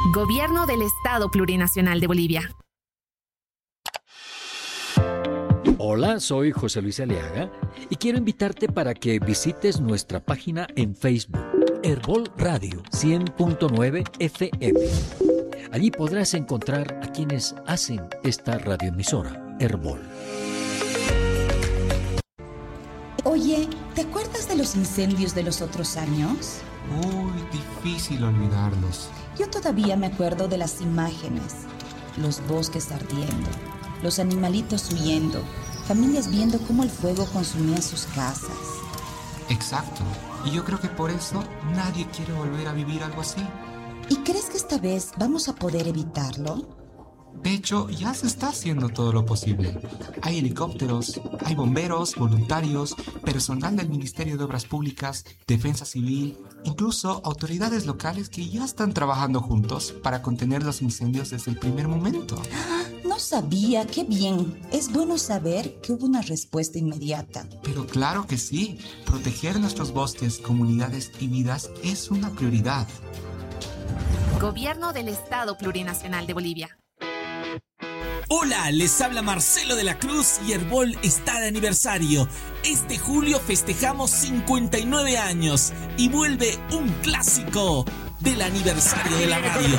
Gobierno del Estado Plurinacional de Bolivia. Hola, soy José Luis Aliaga y quiero invitarte para que visites nuestra página en Facebook, Herbol Radio 100.9 FM. Allí podrás encontrar a quienes hacen esta radioemisora, Herbol. Oye, ¿te acuerdas de los incendios de los otros años? Muy difícil olvidarlos. Yo todavía me acuerdo de las imágenes. Los bosques ardiendo, los animalitos huyendo, familias viendo cómo el fuego consumía sus casas. Exacto. Y yo creo que por eso nadie quiere volver a vivir algo así. ¿Y crees que esta vez vamos a poder evitarlo? De hecho, ya se está haciendo todo lo posible. Hay helicópteros, hay bomberos, voluntarios, personal del Ministerio de Obras Públicas, Defensa Civil, incluso autoridades locales que ya están trabajando juntos para contener los incendios desde el primer momento. No sabía, qué bien. Es bueno saber que hubo una respuesta inmediata. Pero claro que sí, proteger nuestros bosques, comunidades y vidas es una prioridad. Gobierno del Estado Plurinacional de Bolivia. Hola, les habla Marcelo de la Cruz y Herbol está de aniversario. Este julio festejamos 59 años y vuelve un clásico del aniversario de la radio.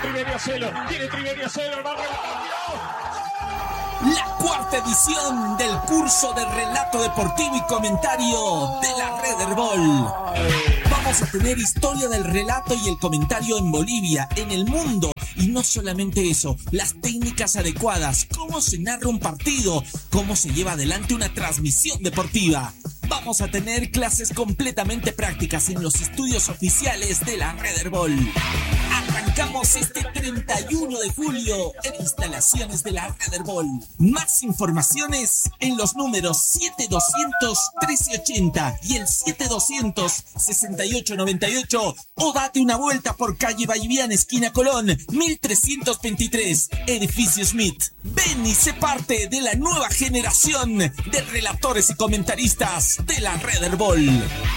La cuarta edición del curso de relato deportivo y comentario de la red Herbol. Vamos a tener historia del relato y el comentario en Bolivia, en el mundo. Y no solamente eso, las técnicas adecuadas, cómo se narra un partido, cómo se lleva adelante una transmisión deportiva. Vamos a tener clases completamente prácticas en los estudios oficiales de la red Herbol. Arrancamos este 31 de julio en instalaciones de la red Herbol. Más informaciones en los números 7200-1380 y el 7200-6898 o date una vuelta por calle Valliviana, esquina Colón, 1323, edificio Smith. Ven y sé parte de la nueva generación de relatores y comentaristas de la red Herbol.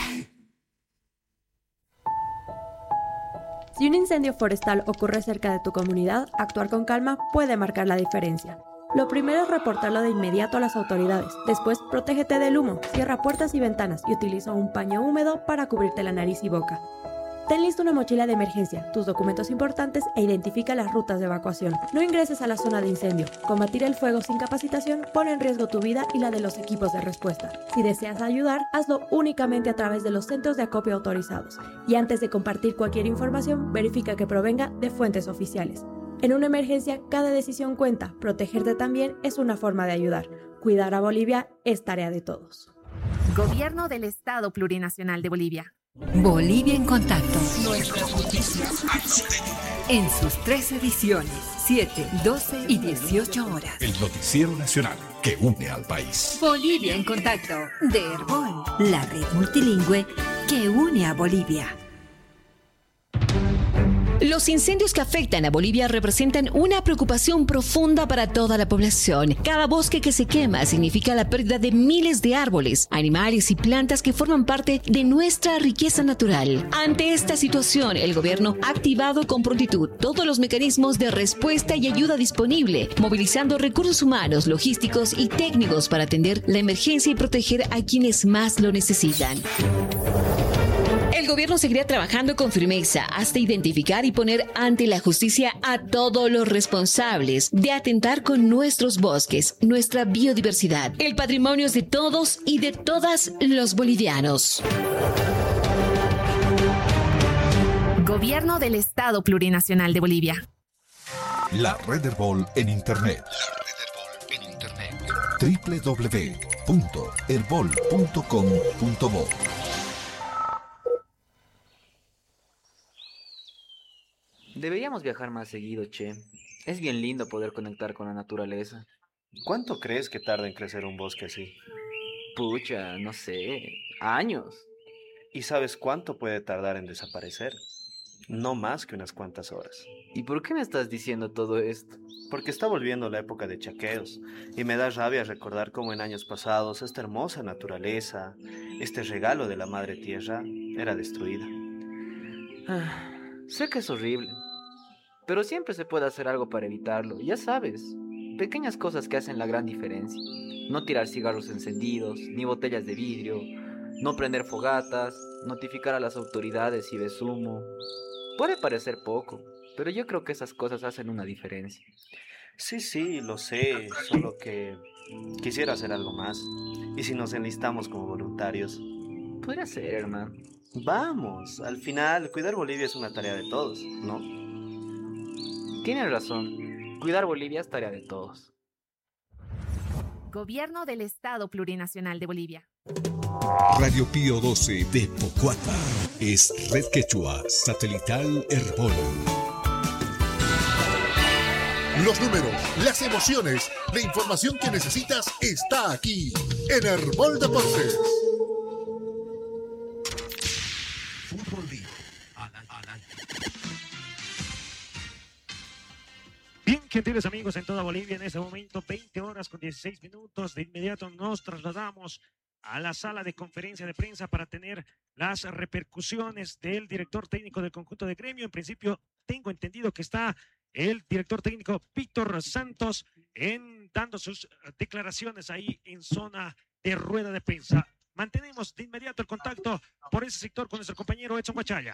Si un incendio forestal ocurre cerca de tu comunidad, actuar con calma puede marcar la diferencia. Lo primero es reportarlo de inmediato a las autoridades. Después, protégete del humo, cierra puertas y ventanas y utiliza un paño húmedo para cubrirte la nariz y boca. Ten lista una mochila de emergencia, tus documentos importantes e identifica las rutas de evacuación. No ingreses a la zona de incendio. Combatir el fuego sin capacitación pone en riesgo tu vida y la de los equipos de respuesta. Si deseas ayudar, hazlo únicamente a través de los centros de acopio autorizados. Y antes de compartir cualquier información, verifica que provenga de fuentes oficiales. En una emergencia, cada decisión cuenta. Protegerte también es una forma de ayudar. Cuidar a Bolivia es tarea de todos. Gobierno del Estado Plurinacional de Bolivia. Bolivia en Contacto. Nuestras noticias. En sus 3 ediciones, 7, 12 y 18 horas. El noticiero nacional que une al país. Bolivia en Contacto, de Herbol, la red multilingüe que une a Bolivia. Los incendios que afectan a Bolivia representan una preocupación profunda para toda la población. Cada bosque que se quema significa la pérdida de miles de árboles, animales y plantas que forman parte de nuestra riqueza natural. Ante esta situación, el gobierno ha activado con prontitud todos los mecanismos de respuesta y ayuda disponible, movilizando recursos humanos, logísticos y técnicos para atender la emergencia y proteger a quienes más lo necesitan. El gobierno seguirá trabajando con firmeza hasta identificar y poner ante la justicia a todos los responsables de atentar con nuestros bosques, nuestra biodiversidad. El patrimonio es de todos y de todas los bolivianos. Gobierno del Estado Plurinacional de Bolivia. La red Herbol en Internet. www.herbol.com.bo. Deberíamos viajar más seguido, che. Es bien lindo poder conectar con la naturaleza. ¿Cuánto crees que tarda en crecer un bosque así? Pucha, no sé, años. ¿Y sabes cuánto puede tardar en desaparecer? No más que unas cuantas horas. ¿Y por qué me estás diciendo todo esto? Porque está volviendo la época de chaqueos y me da rabia recordar cómo en años pasados esta hermosa naturaleza, este regalo de la madre tierra, era destruida. Sé que es horrible, Pero siempre se puede hacer algo para evitarlo, ya sabes. Pequeñas cosas que hacen la gran diferencia. No tirar cigarros encendidos, ni botellas de vidrio, no prender fogatas, notificar a las autoridades si ves humo. Puede parecer poco, pero yo creo que esas cosas hacen una diferencia. Sí, lo sé, solo que quisiera hacer algo más. ¿Y si nos enlistamos como voluntarios? Podría ser, hermano. Vamos, al final, cuidar Bolivia es una tarea de todos, ¿no? Tienes razón, cuidar Bolivia es tarea de todos. Gobierno del Estado Plurinacional de Bolivia. Radio Pío 12 de Pocuata es Red Quechua Satelital Herbol. Los números, las emociones, la información que necesitas está aquí en Herbol Deportes. Fútbol Vivo al año. Bien, gentiles amigos en toda Bolivia, en este momento 20 horas con 16 minutos. De inmediato nos trasladamos a la sala de conferencia de prensa para tener las repercusiones del director técnico del conjunto de Gremio. En principio, tengo entendido que está el director técnico Víctor Santos dando sus declaraciones ahí en zona de rueda de prensa. Mantenemos de inmediato el contacto por ese sector con nuestro compañero Edson Guachaya.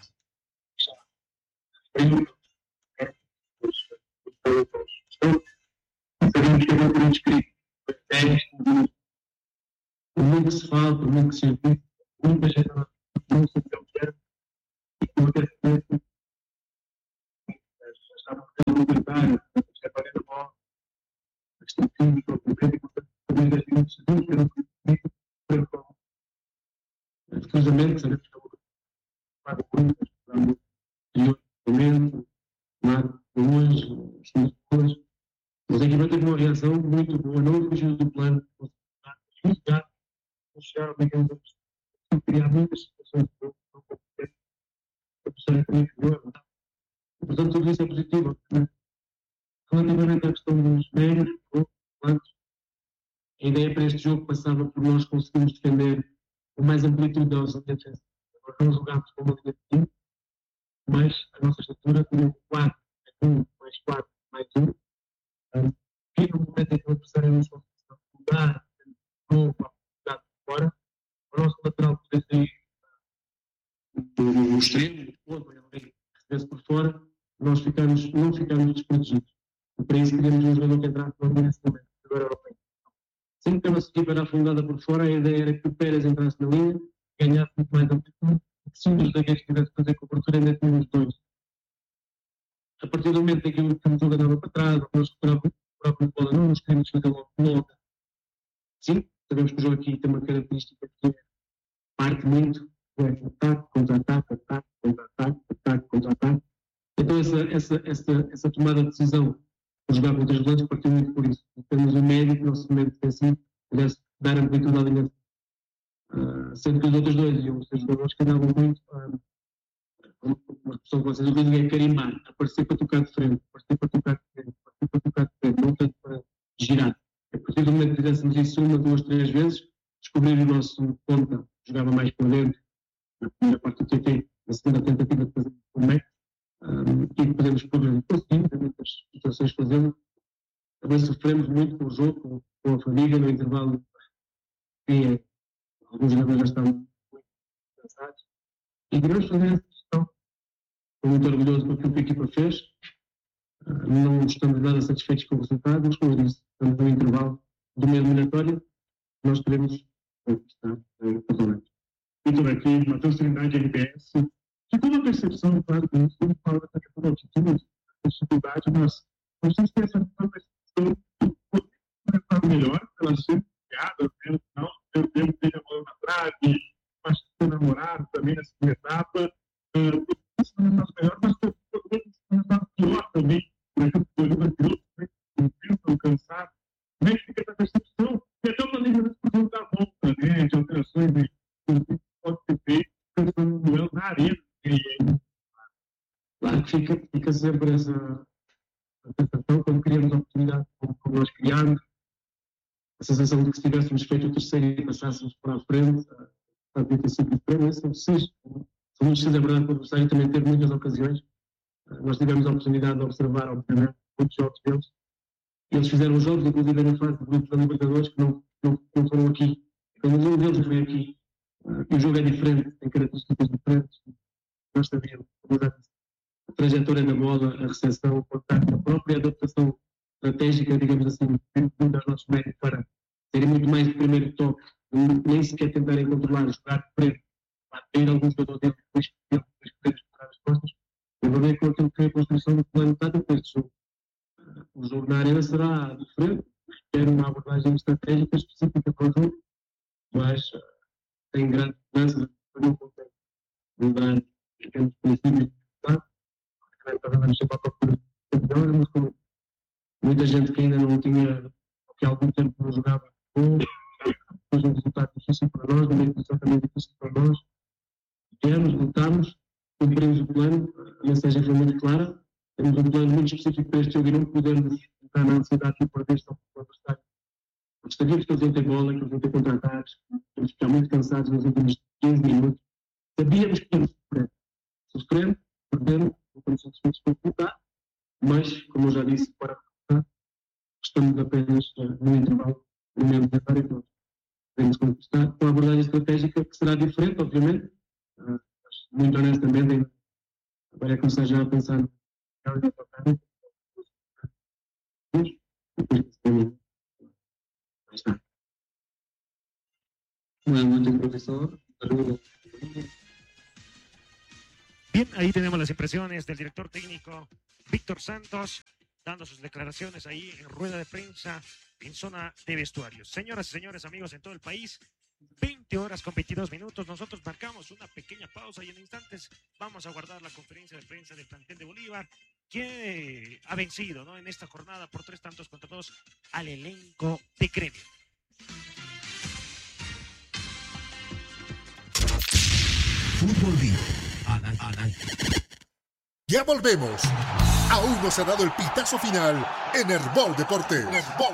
Muito se fala, muito que se ouve, muita gente não sabe o que é, e qualquer coisa está muito libertário, está fazendo mal, está químico, também das minutos segundos, que não foi como. Felizmente, sabemos que é muito, e o momento, hoje, mas a equipa teve uma reação muito boa, não fugiu do plano, chegaram a criar muitas situações de jogo, portanto, tudo isso é positivo. Relativamente à questão dos médios, a ideia para este jogo passava por nós conseguirmos defender com mais amplitude da nossa defesa. Nós não jogámos com uma linha de 5, mas a nossa estatura tinha 4, 1, mais 4, mais 1. E no momento em que o adversário não se conseguiu mudar, fora, o nosso lateral poder sair do extremo, ou alguém recebesse por fora, nós não ficamos desprotegidos. E para isso queríamos um jogador que entrasse no nesse momento, agora europeu. Sempre que a nossa equipa era afundada por fora, a ideia era que o Pérez entrasse na linha, ganhasse muito mais amplitude, e que se um dos zagueiros tivesse que fazer cobertura, ainda tínhamos dois. A partir do momento em que o jogo andava para trás, nós recuperávamos o próprio bola, não nos queríamos fazer logo. Sim, sabemos que o jogo aqui tem uma característica que parte muito, ataque, contra-ataque, ataque, contra-ataque, ataque, contra-ataque. Então essa tomada de decisão de jogar com 3 volantes partiu muito por isso. Temos um médio, que o nosso médio defensivo pudesse dar amplitude à linha. Sendo que os outros dois iam ser jogadores que andavam muito, uma expressão que vocês ouvem é carimbar, aparecer para tocar de frente, aparecer para tocar de frente, aparecer para tocar de frente, não tanto para girar. A partir do momento que fizéssemos isso 1, 2, 3 vezes, descobrir o nosso ponta, jogava mais por dentro, na primeira parte do TT, na segunda tentativa de fazer o meio, e podemos conseguir, em muitas situações fazê-lo. Também sofremos muito com o jogo, com a família, no intervalo, que alguns jogadores já estão muito cansados. E queremos fazer essa questão. Estou muito orgulhoso do que a equipa fez. Não estamos nada satisfeitos com o resultado, mas, como eu disse, estamos no intervalo do meio eliminatório, nós queremos conquistar o parlamento. Vitor aqui, Matheus Trindade, RBS. Ficou uma percepção, claro, que a gente sempre fala dessa questão da altitude, da dificuldade, mas nós temos que ter essa percepção de poder melhor, ela sempre criada, não ter tempo de a bola na trave, mas ter namorado também nessa etapa. Isso não é o nosso melhor, mas podemos pior também. Por exemplo, o jogador não cansado, mas fica essa percepção que até uma liga de discussão da volta, né, de alterações que pode ser feito pensando no duelo na arena. Claro que fica sempre essa sensação, quando criamos a oportunidade, como nós criámos, a sensação de que se tivéssemos feito o terceiro e passássemos para a frente, a ter sido diferente, são 6. São muitos, é verdade, que o adversário também teve muitas ocasiões. Nós tivemos a oportunidade de observar, obviamente, muitos jogos deles. Eles fizeram os jogos, inclusive na fase de grupos da Libertadores, que não foram aqui. Quando um deles veio aqui, o jogo é diferente, tem características diferentes. Nós sabíamos a trajetória da bola, a recepção, o contacto, a própria adaptação estratégica, digamos assim, muito aos nossos médios para terem muito mais de primeiro toque, nem sequer tentarem controlar, jogar de frente, bater algum jogador dentro, depois poder explorar as costas. Eu vou ver com aquilo que é a construção do plano tático deste jogo. O jogo na arena será diferente, quer uma abordagem estratégica específica para o jogo, mas tem grande mudança, não consegue mudar os princípios de resultado. Estávamos sempre à procura de melhor, mas com muita gente que ainda não tinha, que há algum tempo não jogava bom, depois um resultado difícil para nós, uma edição também difícil para nós. Viemos, lutamos, cumprimos o plano, a mensagem foi muito clara. Temos um plano muito específico para este jogo e não podemos entrar na ansiedade de perder este adversário. Porque sabíamos que eles iam ter bola, que eles iam ter contra-ataques, temos que ficar muito cansados nos últimos 15 minutos. Sabíamos que íamos sofrer. Sofremos, perdemos, não estamos satisfeitos com o resultado, mas, como eu já disse, para estamos apenas no intervalo, no mesmo adversário, então podemos conquistar com a abordagem estratégica que será diferente, obviamente, mas muito honestamente, agora é começar já a pensar no Bien, ahí tenemos las impresiones del director técnico Víctor Santos dando sus declaraciones ahí en rueda de prensa en zona de vestuarios. Señoras y señores, amigos en todo el país, 20 horas con 22 minutos. Nosotros marcamos una pequeña pausa y en instantes vamos a guardar la conferencia de prensa del plantel de Bolívar, que ha vencido, ¿no?, en esta jornada por 3-2 al elenco de Gremio. Fútbol Vivo. Ya volvemos. Aún no se ha dado el pitazo final en Herbol Deportes.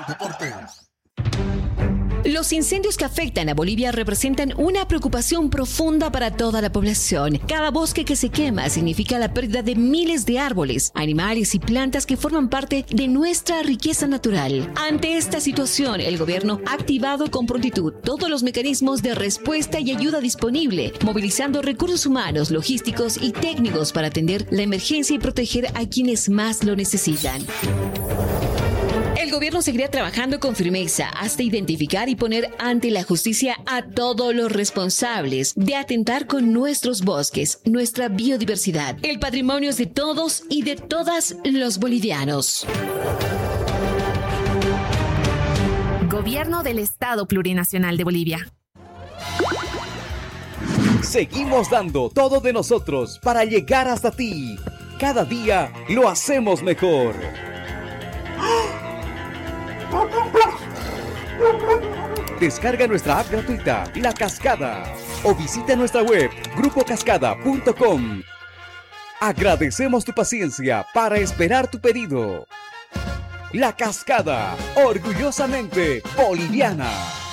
Los incendios que afectan a Bolivia representan una preocupación profunda para toda la población. Cada bosque que se quema significa la pérdida de miles de árboles, animales y plantas que forman parte de nuestra riqueza natural. Ante esta situación, el gobierno ha activado con prontitud todos los mecanismos de respuesta y ayuda disponible, movilizando recursos humanos, logísticos y técnicos para atender la emergencia y proteger a quienes más lo necesitan. El gobierno seguirá trabajando con firmeza hasta identificar y poner ante la justicia a todos los responsables de atentar con nuestros bosques, nuestra biodiversidad. El patrimonio es de todos y de todas los bolivianos. Gobierno del Estado Plurinacional de Bolivia. Seguimos dando todo de nosotros para llegar hasta ti. Cada día lo hacemos mejor. Descarga nuestra app gratuita, La Cascada, o visita nuestra web, grupocascada.com. Agradecemos tu paciencia para esperar tu pedido. La Cascada, orgullosamente boliviana.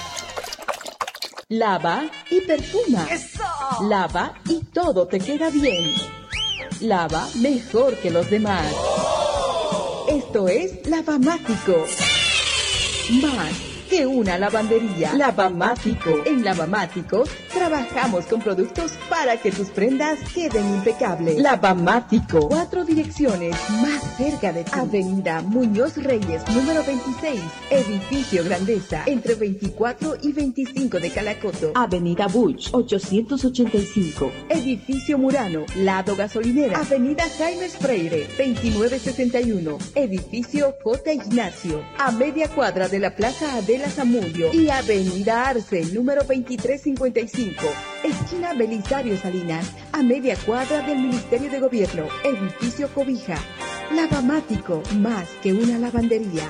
Lava y perfuma. ¡Eso! Lava y todo te queda bien. Lava mejor que los demás. Esto es Lavamático. Más que una lavandería. Lavamático. En Lavamático trabajamos con productos para que tus prendas queden impecables. Lavamático. 4 direcciones más cerca de ti. Avenida Muñoz Reyes, número 26. Edificio Grandeza, entre 24 y 25 de Calacoto. Avenida Buch, 885. Edificio Murano, lado gasolinera. Avenida Jaime Freire, 2961. Edificio J. Ignacio, a media cuadra de la Plaza Adela Zamudio. Y Avenida Arce, número 2355. Esquina Belisario Salinas, a media cuadra del Ministerio de Gobierno. Edificio Cobija. Lavamático, más que una lavandería.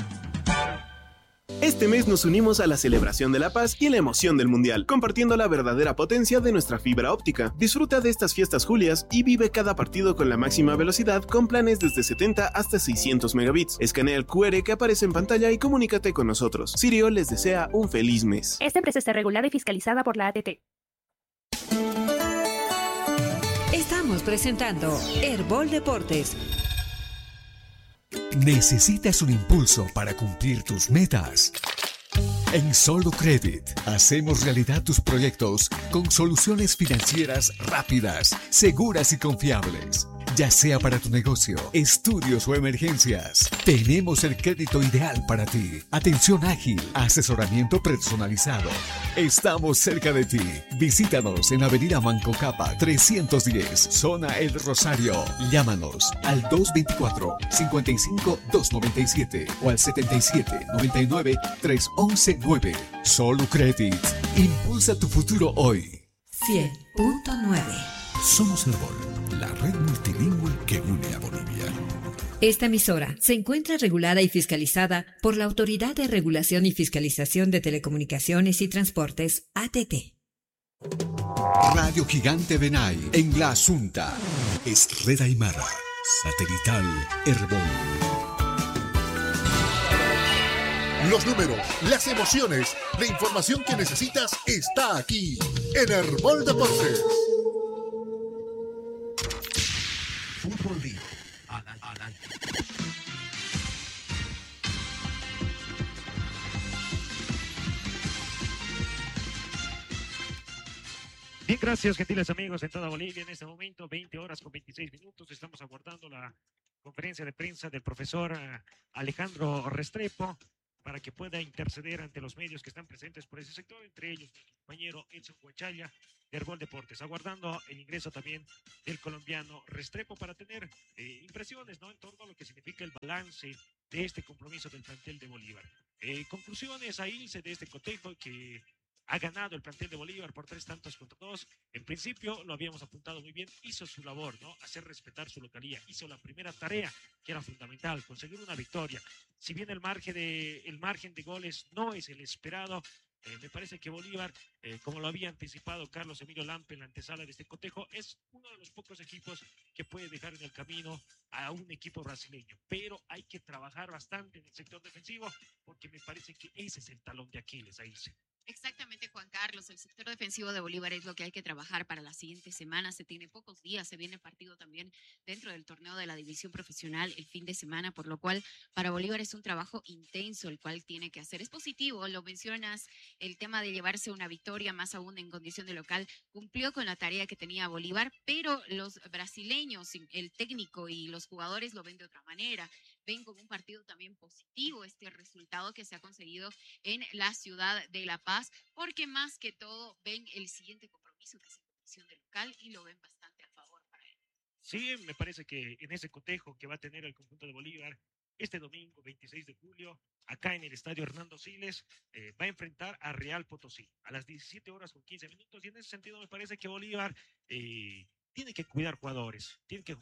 Este mes nos unimos a la celebración de la paz y la emoción del mundial, compartiendo la verdadera potencia de nuestra fibra óptica. Disfruta de estas fiestas julias y vive cada partido con la máxima velocidad con planes desde 70 hasta 600 megabits. Escanea el QR que aparece en pantalla y comunícate con nosotros. Sirio les desea un feliz mes. Esta empresa está regulada y fiscalizada por la ATT. Estamos Estamos presentando Herbol Deportes. ¿Necesitas un impulso para cumplir tus metas? En Solo Credit hacemos realidad tus proyectos con soluciones financieras rápidas, seguras y confiables. Ya sea para tu negocio, estudios o emergencias, tenemos el crédito ideal para ti. Atención ágil, asesoramiento personalizado. Estamos cerca de ti. Visítanos en Avenida Manco Capa 310, Zona El Rosario. Llámanos al 224-55-297 o al 77-99-311-9. Solo Credit. Impulsa tu futuro hoy. 100.9. Somos Herbol, la red multilingüe que une a Bolivia. Esta emisora se encuentra regulada y fiscalizada por la Autoridad de Regulación y Fiscalización de Telecomunicaciones y Transportes, ATT. Radio Gigante Benay en La Asunta. Es Red Aymara. Satelital Herbol. Los números, las emociones, la información que necesitas está aquí en Herbol Deportes. Fútbol Vivo. Adelante. Bien, gracias, gentiles amigos en toda Bolivia. En este momento, 20 horas con 26 minutos. Estamos aguardando la conferencia de prensa del profesor Alejandro Restrepo para que pueda interceder ante los medios que están presentes por ese sector, entre ellos mi compañero Edson Huachaya de Herbol Deportes, aguardando el ingreso también del colombiano Restrepo para tener impresiones, ¿no?, en torno a lo que significa el balance de este compromiso del plantel de Bolívar. Conclusiones a irse de este cotejo que ha ganado el plantel de Bolívar por 3-2. En principio, lo habíamos apuntado muy bien, hizo su labor, ¿no? Hacer respetar su localía, hizo la primera tarea, que era fundamental, conseguir una victoria. Si bien el margen de goles no es el esperado, me parece que Bolívar, como lo había anticipado Carlos Emilio Lampe en la antesala de este cotejo, es uno de los pocos equipos que puede dejar en el camino a un equipo brasileño. Pero hay que trabajar bastante en el sector defensivo, porque me parece que ese es el talón de Aquiles a irse. Exactamente, Juan Carlos. El sector defensivo de Bolívar es lo que hay que trabajar para la siguiente semana. Se tiene pocos días, se viene partido también dentro del torneo de la división profesional el fin de semana, por lo cual para Bolívar es un trabajo intenso el cual tiene que hacer. Es positivo, lo mencionas, el tema de llevarse una victoria, más aún en condición de local, cumplió con la tarea que tenía Bolívar, pero los brasileños, el técnico y los jugadores lo ven de otra manera. Ven como un partido también positivo este resultado que se ha conseguido en la ciudad de La Paz, porque más que todo ven el siguiente compromiso que es en condición de local y lo ven bastante a favor para él. Sí, me parece que en ese cotejo que va a tener el conjunto de Bolívar este domingo 26 de julio, acá en el estadio Hernando Siles, va a enfrentar a Real Potosí a las 17 horas con 15 minutos, y en ese sentido me parece que Bolívar tiene que cuidar jugadores,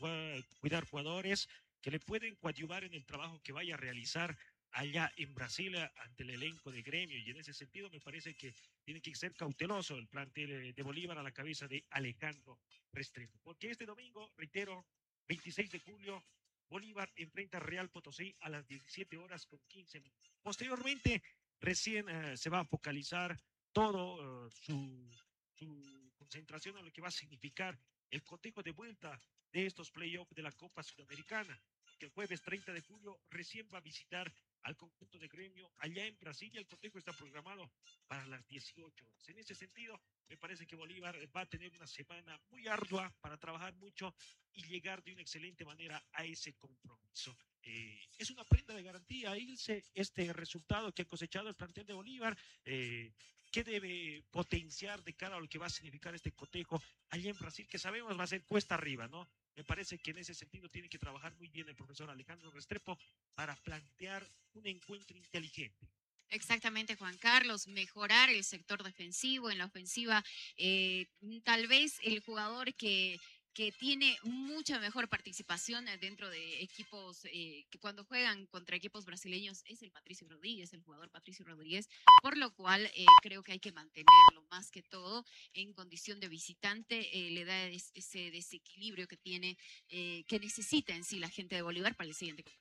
que le pueden coadyuvar en el trabajo que vaya a realizar allá en Brasil ante el elenco de Gremio, y en ese sentido me parece que tiene que ser cauteloso el plantel de Bolívar a la cabeza de Alejandro Restrepo, porque este domingo, reitero, 26 de julio, Bolívar enfrenta a Real Potosí a las 17 horas con 15 minutos. Posteriormente, recién se va a focalizar todo su concentración en lo que va a significar el cotejo de vuelta de estos playoffs de la Copa Sudamericana, que el jueves 30 de julio recién va a visitar al conjunto de Gremio allá en Brasil, y el cotejo está programado para las 18 horas. En ese sentido, me parece que Bolívar va a tener una semana muy ardua para trabajar mucho y llegar de una excelente manera a ese compromiso. Es una prenda de garantía irse este resultado que ha cosechado el plantel de Bolívar, que debe potenciar de cara a lo que va a significar este cotejo allá en Brasil, que sabemos va a ser cuesta arriba, ¿no? Me parece que en ese sentido tiene que trabajar muy bien el profesor Alejandro Restrepo para plantear un encuentro inteligente. Exactamente, Juan Carlos, mejorar el sector defensivo. En la ofensiva, tal vez el jugador que tiene mucha mejor participación dentro de equipos que cuando juegan contra equipos brasileños es el Patricio Rodríguez, el jugador Patricio Rodríguez, por lo cual creo que hay que mantenerlo más que todo en condición de visitante. Le da ese desequilibrio que tiene, que necesita en sí la gente de Bolívar para el siguiente compromiso.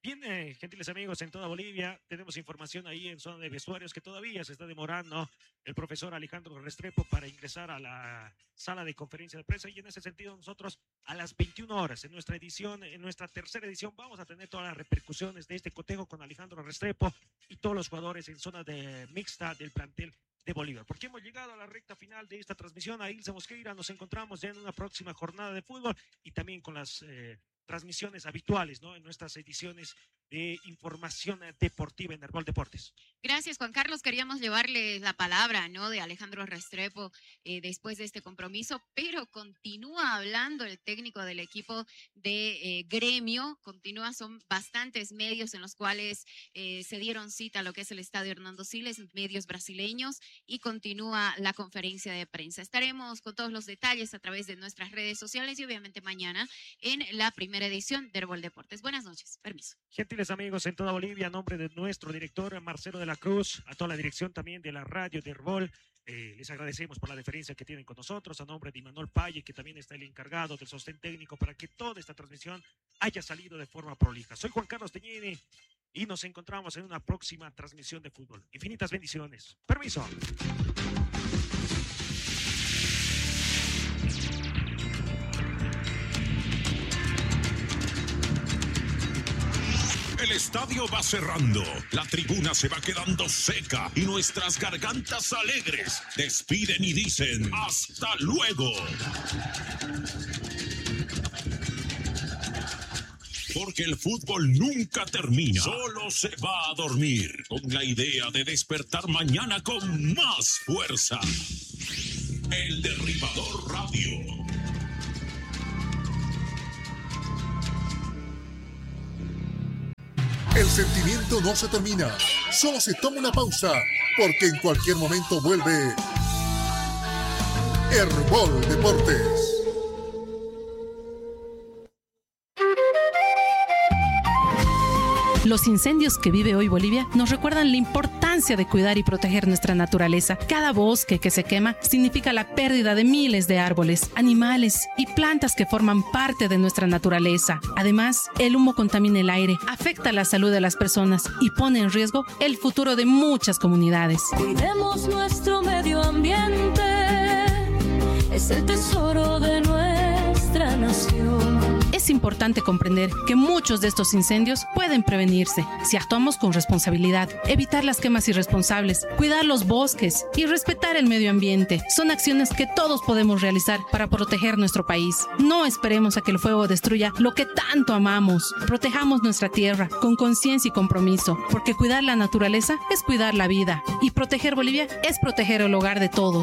Bien, gentiles amigos, en toda Bolivia tenemos información ahí en zona de vestuarios que todavía se está demorando el profesor Alejandro Restrepo para ingresar a la sala de conferencia de prensa, y en ese sentido nosotros a las 21 horas en nuestra tercera edición vamos a tener todas las repercusiones de este cotejo con Alejandro Restrepo y todos los jugadores en zona de mixta del plantel de Bolívar, porque hemos llegado a la recta final de esta transmisión. A Ilse Mosqueira, nos encontramos ya en una próxima jornada de fútbol y también con las transmisiones habituales, ¿no? En nuestras ediciones de información deportiva en Herbol Deportes. Gracias, Juan Carlos. Queríamos llevarle la palabra, ¿no?, de Alejandro Restrepo después de este compromiso, pero continúa hablando el técnico del equipo de Gremio. Son bastantes medios en los cuales se dieron cita a lo que es el estadio Hernando Siles, medios brasileños, y continúa la conferencia de prensa. Estaremos con todos los detalles a través de nuestras redes sociales y obviamente mañana en la primera edición de Herbol Deportes. Buenas noches, permiso. Gentiles amigos en toda Bolivia, a nombre de nuestro director Marcelo de la Cruz, a toda la dirección también de la radio de Herbol, les agradecemos por la deferencia que tienen con nosotros, a nombre de Imanol Paye, que también está el encargado del sostén técnico para que toda esta transmisión haya salido de forma prolija. Soy Juan Carlos Teñini y nos encontramos en una próxima transmisión de fútbol. Infinitas bendiciones. Permiso. El estadio va cerrando, la tribuna se va quedando seca y nuestras gargantas alegres despiden y dicen ¡hasta luego! Porque el fútbol nunca termina, solo se va a dormir, con la idea de despertar mañana con más fuerza. El Derribador Radio. El sentimiento no se termina, solo se toma una pausa, porque en cualquier momento vuelve Herbol Deportes. Los incendios que vive hoy Bolivia nos recuerdan la importancia de cuidar y proteger nuestra naturaleza. Cada bosque que se quema significa la pérdida de miles de árboles, animales y plantas que forman parte de nuestra naturaleza. Además, el humo contamina el aire, afecta la salud de las personas y pone en riesgo el futuro de muchas comunidades. Cuidemos nuestro medio ambiente, es el tesoro de nuestra nación. Es importante comprender que muchos de estos incendios pueden prevenirse si actuamos con responsabilidad. Evitar las quemas irresponsables, cuidar los bosques y respetar el medio ambiente son acciones que todos podemos realizar para proteger nuestro país. No esperemos a que el fuego destruya lo que tanto amamos. Protejamos nuestra tierra con conciencia y compromiso, porque cuidar la naturaleza es cuidar la vida y proteger Bolivia es proteger el hogar de todos.